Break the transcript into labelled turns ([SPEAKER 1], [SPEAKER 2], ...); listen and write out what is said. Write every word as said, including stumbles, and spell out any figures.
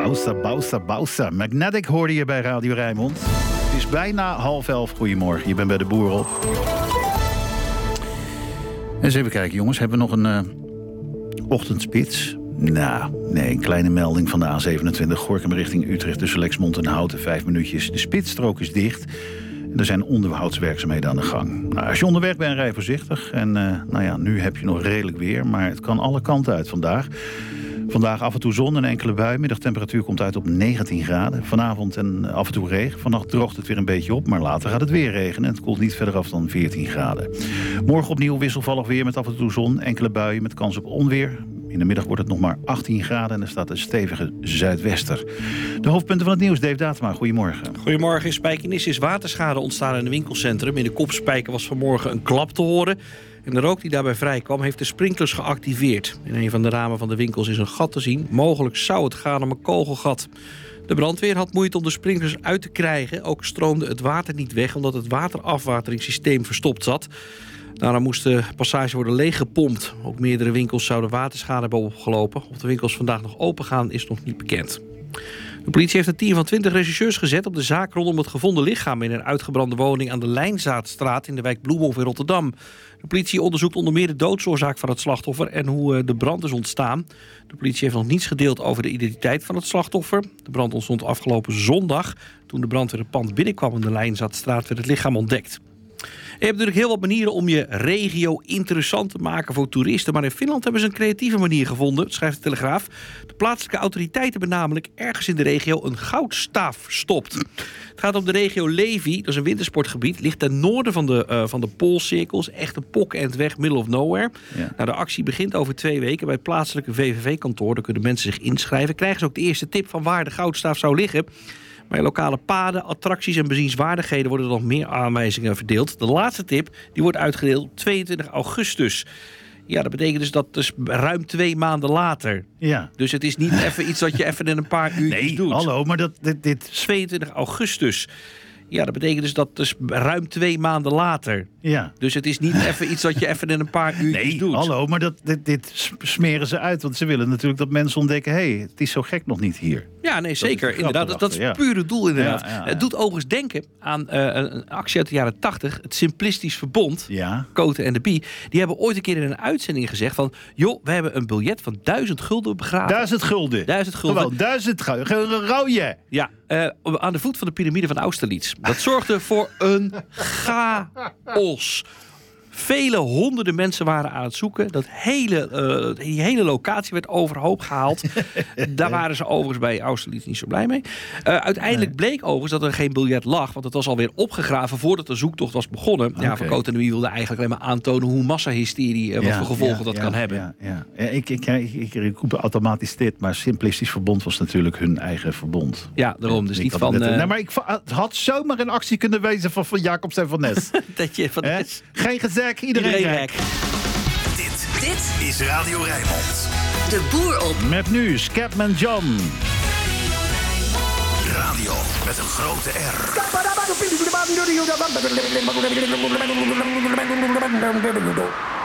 [SPEAKER 1] Bausa, Bausa, Bausa. Magnetic hoorde je bij Radio Rijnmond. Het is bijna half elf. Goedemorgen, je bent bij de boer op. Eens even kijken, jongens. Hebben we nog een uh, ochtendspits? Nou, nee, een kleine melding van de A zevenentwintig. Gorinchem richting Utrecht tussen Lexmond en Houten. Vijf minuutjes. De spitsstrook is dicht. Er zijn onderhoudswerkzaamheden aan de gang. Nou, als je onderweg bent, rij voorzichtig. En uh, nou ja, nu heb je nog redelijk weer. Maar het kan alle kanten uit vandaag. Vandaag af en toe zon en enkele bui. Middagtemperatuur komt uit op negentien graden. Vanavond en af en toe regen. Vannacht droogt het weer een beetje op. Maar later gaat het weer regenen. En het koelt niet verder af dan veertien graden. Morgen opnieuw wisselvallig weer met af en toe zon. Enkele buien met kans op onweer. In de middag wordt het nog maar achttien graden en er staat een stevige zuidwester. De hoofdpunten van het nieuws, Dave Datema, goedemorgen.
[SPEAKER 2] Goedemorgen. In Spijkenisse is waterschade ontstaan in een winkelcentrum. In de Kopspijker was vanmorgen een klap te horen. En de rook die daarbij vrijkwam heeft de sprinklers geactiveerd. In een van de ramen van de winkels is een gat te zien. Mogelijk zou het gaan om een kogelgat. De brandweer had moeite om de sprinklers uit te krijgen. Ook stroomde het water niet weg omdat het waterafwateringssysteem verstopt zat. Daarom moest de passage worden leeggepompt. Ook meerdere winkels zouden waterschade hebben opgelopen. Of de winkels vandaag nog open gaan is nog niet bekend. De politie heeft een team van twintig rechercheurs gezet op de zaak rondom het gevonden lichaam in een uitgebrande woning aan de Lijnzaadstraat in de wijk Bloemhof in Rotterdam. De politie onderzoekt onder meer de doodsoorzaak van het slachtoffer en hoe de brand is ontstaan. De politie heeft nog niets gedeeld over de identiteit van het slachtoffer. De brand ontstond afgelopen zondag. Toen de brandweer het pand binnenkwam in de Lijnzaadstraat werd het lichaam ontdekt. Je hebt natuurlijk heel wat manieren om je regio interessant te maken voor toeristen. Maar in Finland hebben ze een creatieve manier gevonden, schrijft de Telegraaf. De plaatselijke autoriteiten hebben namelijk ergens in de regio een goudstaaf verstopt. Het gaat om de regio Levi, dat is een wintersportgebied. Ligt ten noorden van de, uh, van de Poolcirkels. Echt een pokend weg, middle of nowhere. Ja. Nou, de actie begint over twee weken bij het plaatselijke V V V-kantoor. Daar kunnen mensen zich inschrijven. Krijgen ze ook de eerste tip van waar de goudstaaf zou liggen. Bij lokale paden, attracties en bezienswaardigheden worden er nog meer aanwijzingen verdeeld. De laatste tip die wordt uitgedeeld op tweeëntwintig augustus. Ja, dat betekent dus dat dus ruim twee maanden later. Ja. Dus het is niet even iets dat je even in een paar uurtjes
[SPEAKER 1] nee,
[SPEAKER 2] doet.
[SPEAKER 1] Hallo, maar dat dit, dit...
[SPEAKER 2] tweeëntwintig augustus. Ja, dat betekent dus dat dus ruim twee maanden later. Ja. Dus het is niet even iets dat je even in een paar uurtjes
[SPEAKER 1] nee,
[SPEAKER 2] doet.
[SPEAKER 1] Hallo, maar dat, dit, dit smeren ze uit. Want ze willen natuurlijk dat mensen ontdekken, hé, hey, het is zo gek nog niet hier.
[SPEAKER 2] Ja, nee,
[SPEAKER 1] dat
[SPEAKER 2] zeker. Inderdaad, dat, dat is het pure doel inderdaad. Ja, ja, ja. Het doet overigens denken aan uh, een actie uit de jaren tachtig. Het Simplistisch Verbond, ja. Koten en de Pie. Die hebben ooit een keer in een uitzending gezegd van... joh, we hebben een biljet van duizend gulden begraven.
[SPEAKER 1] Duizend gulden?
[SPEAKER 2] Duizend gulden.
[SPEAKER 1] Gewoon duizend gulden. Rauwje.
[SPEAKER 2] Ja, uh, aan de voet van de piramide van Austerlitz. Dat zorgde voor een chaos. Vele honderden mensen waren aan het zoeken. Dat hele, uh, die hele locatie werd overhoop gehaald. Daar waren ze overigens bij Austerlitz niet zo blij mee. Uh, uiteindelijk nee. bleek overigens dat er geen biljet lag. Want het was alweer opgegraven voordat de zoektocht was begonnen. Okay. Ja, Van Cote en de Wie wilde eigenlijk alleen maar aantonen hoe massahysterie, uh, wat ja, voor gevolgen ja, dat ja, kan hebben. Ja, ja. Ja, ik, ik, ik, ik, ik roep automatisch dit. Maar Simplistisch Verbond was natuurlijk hun eigen verbond. Ja, daarom. Dus
[SPEAKER 1] ik
[SPEAKER 2] niet van...
[SPEAKER 1] Net,
[SPEAKER 2] uh...
[SPEAKER 1] nee, maar ik, het had zomaar een actie kunnen wezen van, van Jacobs en Van Nes.
[SPEAKER 2] dat je van Nes...
[SPEAKER 1] Geen gezegd. Iedereen, Iedereen rek.
[SPEAKER 3] Dit, dit is Radio Rijnmond.
[SPEAKER 4] De boer op.
[SPEAKER 1] Met nu Scatman John.
[SPEAKER 3] Radio met een grote R.